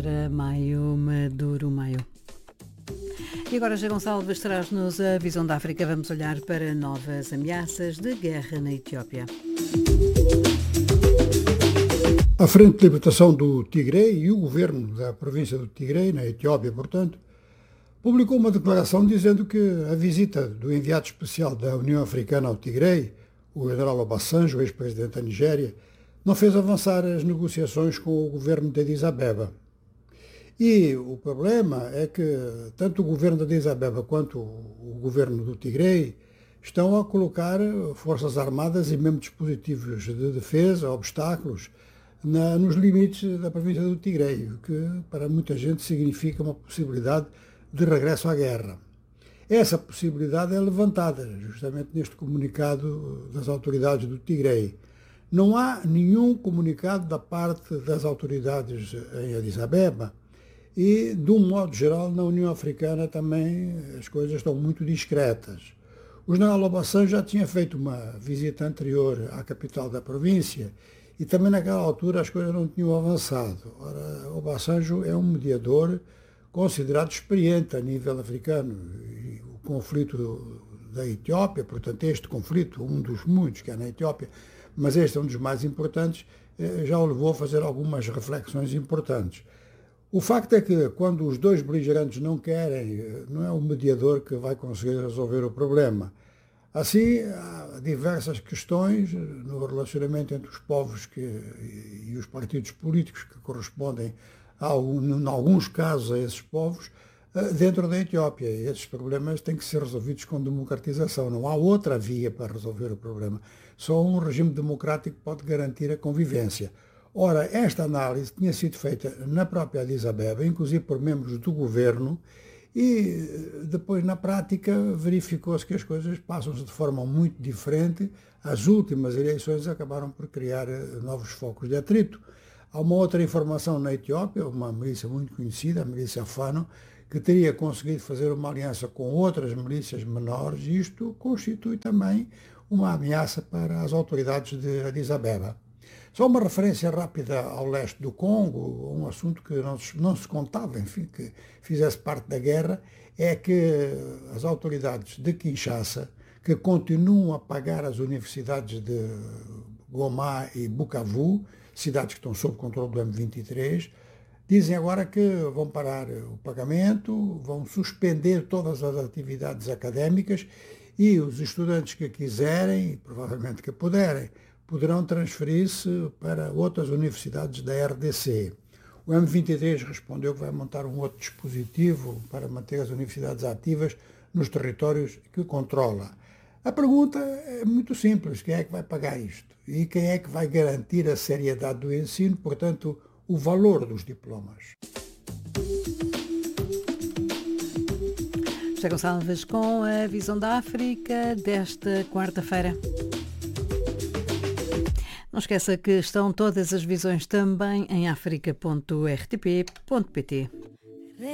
para maio, Maduro Maio. E agora, José Gonçalves, traz-nos a visão da África. Vamos olhar para novas ameaças de guerra na Etiópia. A Frente de Libertação do Tigre e o governo da província do Tigre, na Etiópia, portanto, publicou uma declaração dizendo que a visita do enviado especial da União Africana ao Tigre, o general Obasanjo, ex-presidente da Nigéria, não fez avançar as negociações com o governo de Addis Abeba. E o problema é que tanto o governo de Addis Abeba quanto o governo do Tigre estão a colocar forças armadas e mesmo dispositivos de defesa, obstáculos, nos limites da província do Tigre, o que para muita gente significa uma possibilidade de regresso à guerra. Essa possibilidade é levantada justamente neste comunicado das autoridades do Tigre. Não há nenhum comunicado da parte das autoridades em Addis Abeba e, de um modo geral, na União Africana também as coisas estão muito discretas. O general Obasanjo já tinha feito uma visita anterior à capital da província e também naquela altura as coisas não tinham avançado. Ora, Obasanjo é um mediador considerado experiente a nível africano. E o conflito da Etiópia, portanto este conflito, um dos muitos que há na Etiópia, mas este é um dos mais importantes, já o levou a fazer algumas reflexões importantes. O facto é que quando os dois beligerantes não querem, não é o mediador que vai conseguir resolver o problema. Assim, há diversas questões no relacionamento entre os povos e os partidos políticos que correspondem, em alguns casos, a esses povos, dentro da Etiópia. E esses problemas têm que ser resolvidos com democratização. Não há outra via para resolver o problema. Só um regime democrático pode garantir a convivência. Ora, esta análise tinha sido feita na própria Addis Abeba, inclusive por membros do governo, e depois, na prática, verificou-se que as coisas passam-se de forma muito diferente. As últimas eleições acabaram por criar novos focos de atrito. Há uma outra informação na Etiópia, uma milícia muito conhecida, a milícia Fano, que teria conseguido fazer uma aliança com outras milícias menores, e isto constitui também uma ameaça para as autoridades de Addis Abeba. Só uma referência rápida ao leste do Congo, um assunto que não se contava, enfim, que fizesse parte da guerra, é que as autoridades de Kinshasa, que continuam a pagar as universidades de Goma e Bukavu, cidades que estão sob controle do M23, dizem agora que vão parar o pagamento, vão suspender todas as atividades académicas e os estudantes que quiserem, e provavelmente que puderem, poderão transferir-se para outras universidades da RDC. O M23 respondeu que vai montar um outro dispositivo para manter as universidades ativas nos territórios que controla. A pergunta é muito simples: quem é que vai pagar isto? E quem é que vai garantir a seriedade do ensino, portanto, o valor dos diplomas? José Gonçalves com a visão da África desta quarta-feira. Não esqueça que estão todas as visões também em africa.rtp.pt.